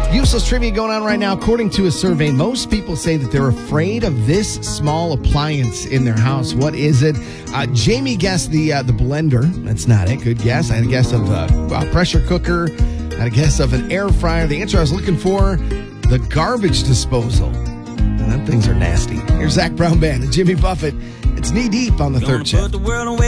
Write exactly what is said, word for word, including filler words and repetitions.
Useless trivia going on right now. According to a survey, most people say that they're afraid of this small appliance in their house. What is it? Uh, Jamie guessed the uh, the blender. That's not it. Good guess. I had a guess of a, a pressure cooker. I had a guess of an air fryer. The answer I was looking for, the garbage disposal. Them things are nasty. Here's Zach Brown Band and Jimmy Buffett. It's knee deep on the third shift.